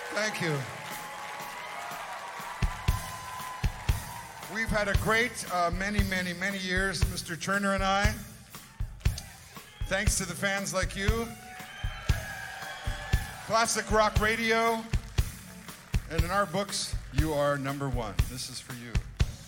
Thank you. We've had a great many years, Mr. Turner and I. Thanks to the fans like you. Classic rock radio. And in our books, you are number one. This is for you.